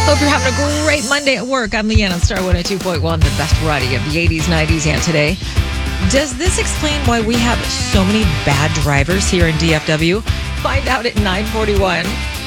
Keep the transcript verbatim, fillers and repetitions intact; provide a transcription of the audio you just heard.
Hope you're having a great Monday at work. I'm Leanne on Star one oh two point one, the best variety of the eighties, nineties, and today. Does this explain why we have so many bad drivers here in D F W? Find out at nine forty-one.